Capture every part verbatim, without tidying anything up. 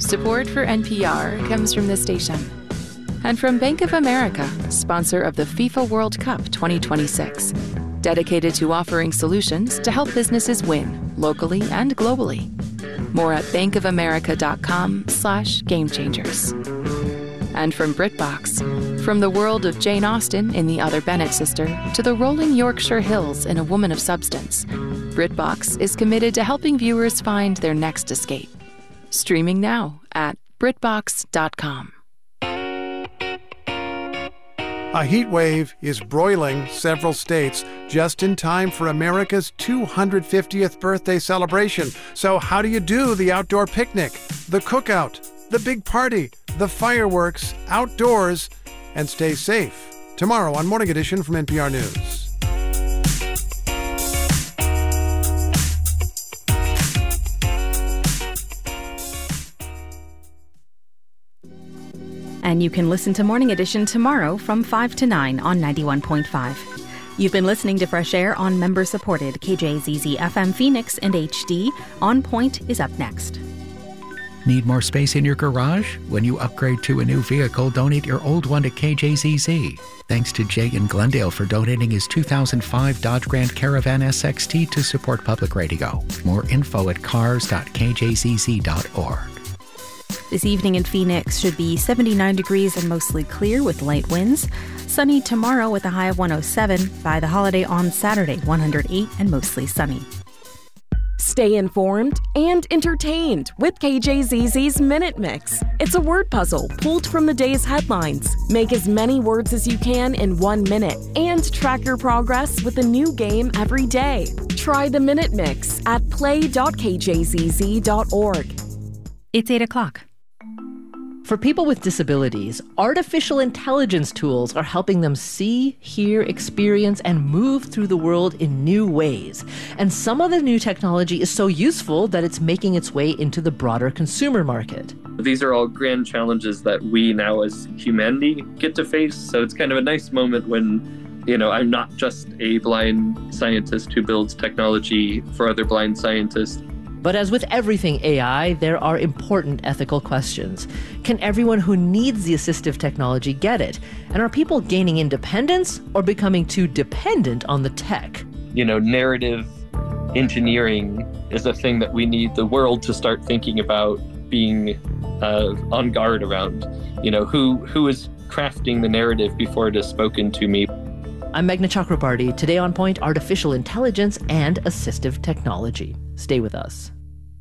Support for N P R comes from this station and from Bank of America, sponsor of the FIFA World Cup twenty twenty-six, dedicated to offering solutions to help businesses win locally and globally. More at bankofamerica.com slash game changers. And from BritBox, from the world of Jane Austen in The Other Bennet Sister to the rolling Yorkshire Hills in A Woman of Substance, BritBox is committed to helping viewers find their next escape. Streaming now at britbox dot com. A heat wave is broiling several states just in time for America's two hundred fiftieth birthday celebration. So how do you do the outdoor picnic, the cookout, the big party, the fireworks, outdoors, and stay safe? Tomorrow on Morning Edition from N P R News. And you can listen to Morning Edition tomorrow from five to nine on ninety-one point five. You've been listening to Fresh Air on member-supported K J Z Z F M Phoenix and H D. On Point is up next. Need more space in your garage? When you upgrade to a new vehicle, donate your old one to K J Z Z. Thanks to Jay in Glendale for donating his two thousand five Dodge Grand Caravan S X T to support public radio. More info at cars dot k j z z dot org. This evening in Phoenix should be seventy-nine degrees and mostly clear with light winds. Sunny tomorrow with a high of one oh seven. By the holiday on Saturday, one hundred eight and mostly sunny. Stay informed and entertained with K J Z Z's Minute Mix. It's a word puzzle pulled from the day's headlines. Make as many words as you can in one minute and track your progress with a new game every day. Try the Minute Mix at play dot k j z z dot org. It's eight o'clock. For people with disabilities, artificial intelligence tools are helping them see, hear, experience, and move through the world in new ways. And some of the new technology is so useful that it's making its way into the broader consumer market. These are all grand challenges that we now as humanity get to face. So it's kind of a nice moment when, you know, I'm not just a blind scientist who builds technology for other blind scientists. But as with everything A I, there are important ethical questions. Can everyone who needs the assistive technology get it? And are people gaining independence or becoming too dependent on the tech? You know, narrative engineering is a thing that we need the world to start thinking about being uh, on guard around. You know, who who is crafting the narrative before it is spoken to me? I'm Meghna Chakrabarty. Today on Point, artificial intelligence and assistive technology. Stay with us.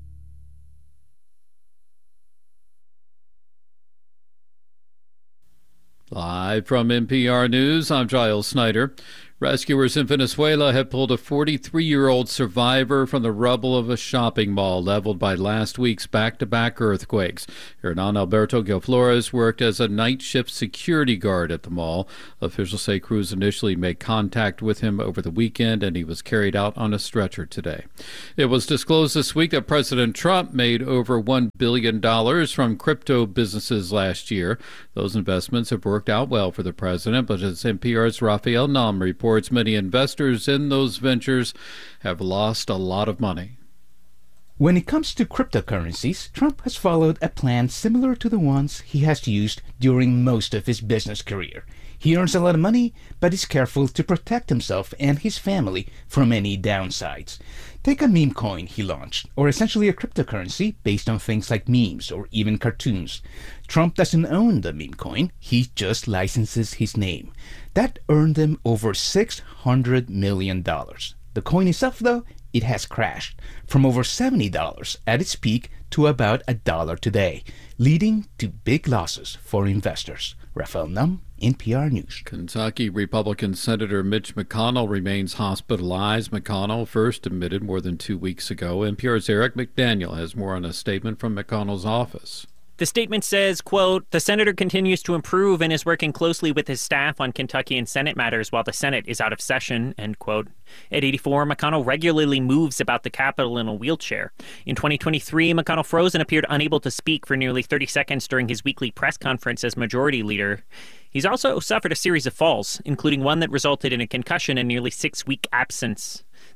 Live from N P R News, I'm Giles Snyder. Rescuers in Venezuela have pulled a forty-three-year-old survivor from the rubble of a shopping mall leveled by last week's back-to-back earthquakes. Hernan Alberto Gil Flores worked as a night shift security guard at the mall. Officials say crews initially made contact with him over the weekend, and he was carried out on a stretcher today. It was disclosed this week that President Trump made over one billion dollars from crypto businesses last year. Those investments have worked out well for the president, but as N P R's Raphael Nam reports, many investors in those ventures have lost a lot of money. When it comes to cryptocurrencies, Trump has followed a plan similar to the ones he has used during most of his business career. He earns a lot of money, but is careful to protect himself and his family from any downsides. Take a meme coin he launched, or essentially a cryptocurrency based on things like memes or even cartoons. Trump doesn't own the meme coin, he just licenses his name. That earned him over six hundred million dollars. The coin itself, though, it has crashed from over seventy dollars at its peak to about a dollar today, leading to big losses for investors. Raphael Nam, N P R News. Kentucky Republican Senator Mitch McConnell remains hospitalized. McConnell first admitted more than two weeks ago. N P R's Eric McDaniel has more on a statement from McConnell's office. The statement says, quote, "The senator continues to improve and is working closely with his staff on Kentucky and Senate matters while the Senate is out of session," end quote. At eighty-four, McConnell regularly moves about the Capitol in a wheelchair. In twenty twenty-three, McConnell froze and appeared unable to speak for nearly thirty seconds during his weekly press conference as Majority Leader. He's also suffered a series of falls, including one that resulted in a concussion and nearly six-week absence.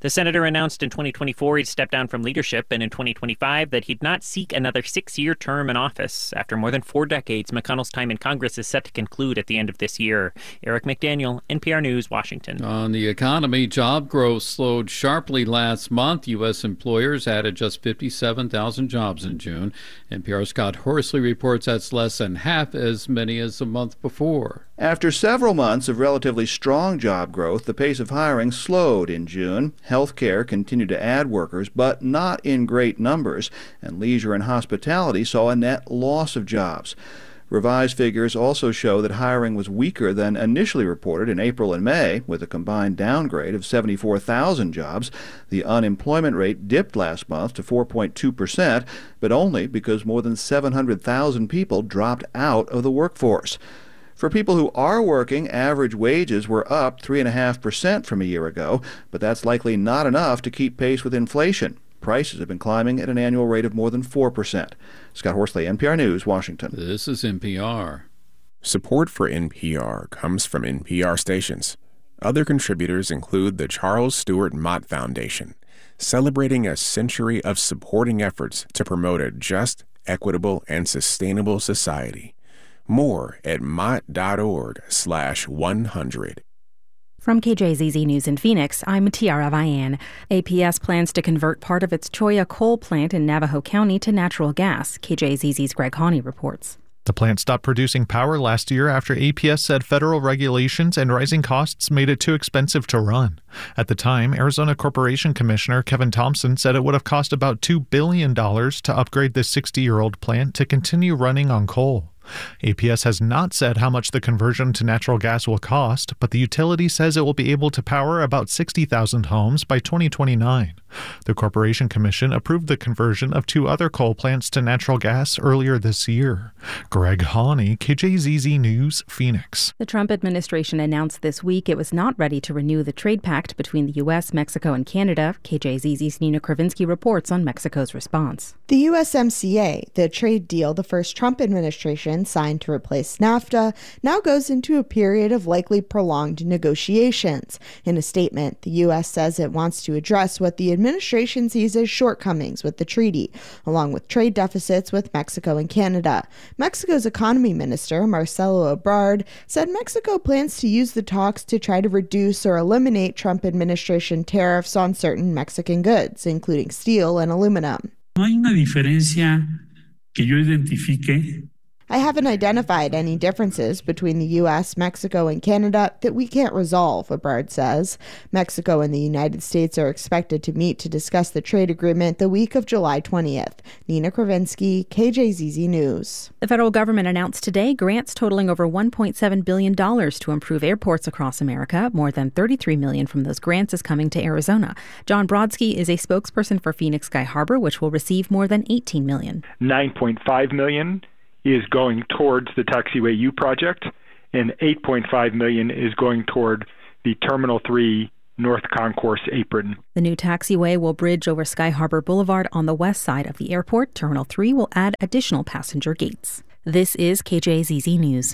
The senator announced in twenty twenty-four he'd step down from leadership, and in twenty twenty-five that he'd not seek another six-year term in office. After more than four decades, McConnell's time in Congress is set to conclude at the end of this year. Eric McDaniel, N P R News, Washington. On the economy, job growth slowed sharply last month. U S employers added just fifty-seven thousand jobs in June. N P R's Scott Horsley reports that's less than half as many as a month before. After several months of relatively strong job growth, the pace of hiring slowed in June. Healthcare continued to add workers, but not in great numbers, and leisure and hospitality saw a net loss of jobs. Revised figures also show that hiring was weaker than initially reported in April and May, with a combined downgrade of seventy-four thousand jobs. The unemployment rate dipped last month to four point two percent, but only because more than seven hundred thousand people dropped out of the workforce. For people who are working, average wages were up three point five percent from a year ago, but that's likely not enough to keep pace with inflation. Prices have been climbing at an annual rate of more than four percent. Scott Horsley, N P R News, Washington. This is N P R. Support for N P R comes from N P R stations. Other contributors include the Charles Stewart Mott Foundation, celebrating a century of supporting efforts to promote a just, equitable, and sustainable society. More at mott.org slash 100. From K J Z Z News in Phoenix, I'm Tiara Vian. A P S plans to convert part of its Cholla coal plant in Navajo County to natural gas. K J Z Z's Greg Hawley reports. The plant stopped producing power last year after A P S said federal regulations and rising costs made it too expensive to run. At the time, Arizona Corporation Commissioner Kevin Thompson said it would have cost about two billion dollars to upgrade the sixty-year-old plant to continue running on coal. A P S has not said how much the conversion to natural gas will cost, but the utility says it will be able to power about sixty thousand homes by twenty twenty-nine. The Corporation Commission approved the conversion of two other coal plants to natural gas earlier this year. Greg Hawley, K J Z Z News, Phoenix. The Trump administration announced this week it was not ready to renew the trade pact between the U S, Mexico, and Canada. K J Z Z's Nina Kravinsky reports on Mexico's response. The U S M C A, the trade deal the first Trump administration signed to replace NAFTA, now goes into a period of likely prolonged negotiations. In a statement, the U S says it wants to address what the administration sees as shortcomings with the treaty, along with trade deficits with Mexico and Canada. Mexico's economy minister, Marcelo Ebrard, said Mexico plans to use the talks to try to reduce or eliminate Trump administration tariffs on certain Mexican goods, including steel and aluminum. No hay una diferencia que yo identifique. I haven't identified any differences between the U S, Mexico, and Canada that we can't resolve, Ebrard says. Mexico and the United States are expected to meet to discuss the trade agreement the week of July twentieth. Nina Kravinsky, K J Z Z News. The federal government announced today grants totaling over one point seven billion dollars to improve airports across America. More than thirty-three million dollars from those grants is coming to Arizona. John Brodsky is a spokesperson for Phoenix Sky Harbor, which will receive more than eighteen million dollars. nine point five million dollars is going towards the Taxiway U project, and eight point five million dollars is going toward the Terminal three North Concourse apron. The new taxiway will bridge over Sky Harbor Boulevard on the west side of the airport. Terminal three will add additional passenger gates. This is K J Z Z News.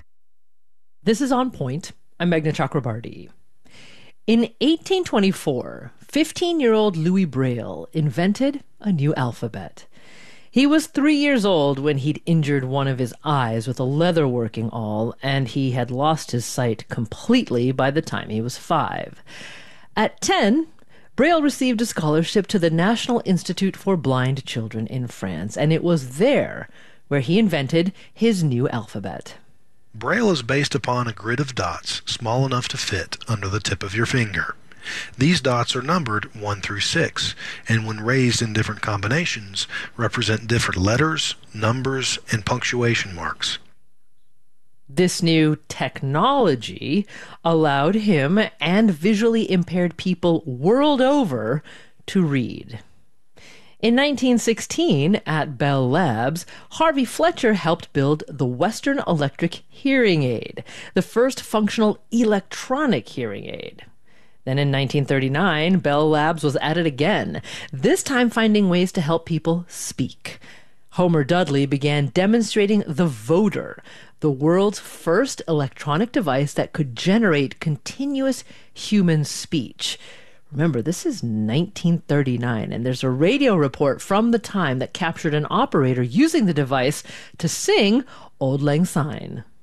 This is On Point. I'm Meghna Chakrabarti. In eighteen twenty-four, fifteen-year-old Louis Braille invented a new alphabet. He was three years old when he'd injured one of his eyes with a leatherworking awl, and he had lost his sight completely by the time he was five. At ten, Braille received a scholarship to the National Institute for Blind Children in France, and it was there where he invented his new alphabet. Braille is based upon a grid of dots small enough to fit under the tip of your finger. These dots are numbered one through six, and when raised in different combinations, represent different letters, numbers, and punctuation marks. This new technology allowed him and visually impaired people world over to read. In nineteen sixteen, at Bell Labs, Harvey Fletcher helped build the Western Electric Hearing Aid, the first functional electronic hearing aid. Then in nineteen thirty-nine, Bell Labs was at it again, this time finding ways to help people speak. Homer Dudley began demonstrating the voder, the world's first electronic device that could generate continuous human speech. Remember, this is nineteen thirty-nine, and there's a radio report from the time that captured an operator using the device to sing Auld Lang Syne.